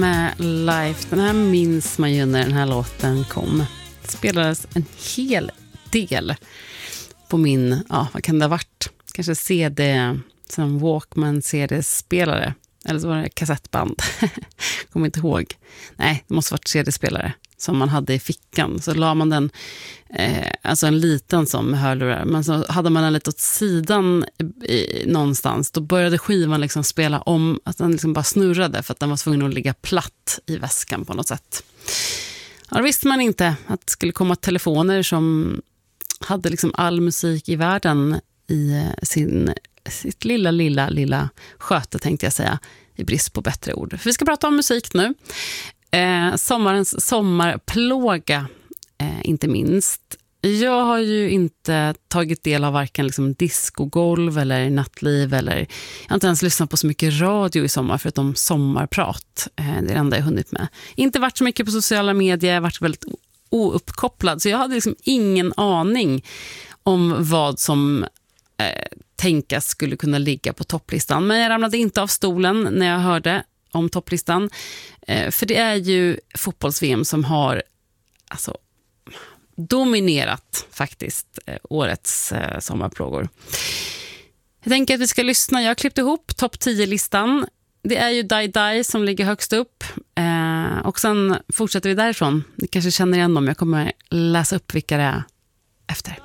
Med Life, den här minns man ju när den här låten kom. Det spelades en hel del på min, vad kan det ha varit? Kanske CD, som Walkman CD-spelare. Eller så var det kassettband. Kommer inte ihåg. Nej, det måste ha varit CD-spelare som man hade i fickan. Så la man den, alltså en liten som hörlurar. Men så hade man den lite åt sidan någonstans. Då började skivan liksom spela om, att den liksom bara snurrade för att den var tvungen att ligga platt i väskan på något sätt. Ja, då visste man inte att det skulle komma telefoner som hade liksom all musik i världen i sitt lilla sköte, tänkte jag säga, i brist på bättre ord. För vi ska prata om musik nu. Sommarens sommarplåga, inte minst. Jag har ju inte tagit del av varken liksom discogolv eller nattliv, eller jag har inte ens lyssnat på så mycket radio i sommar förutom sommarprat. Det är det enda jag hunnit med. Inte varit så mycket på sociala medier, varit väldigt ouppkopplad, så jag hade liksom ingen aning om vad som tänkas skulle kunna ligga på topplistan. Men jag ramlade inte av stolen när jag hörde om topplistan. För det är ju fotbolls-VM som har dominerat faktiskt årets sommarplågor. Jag tänker att vi ska lyssna. Jag har klippt ihop topp 10-listan. Det är ju Die Die som ligger högst upp. Och sen fortsätter vi därifrån. Ni kanske känner igen dem. Jag kommer läsa upp vilka det är efter.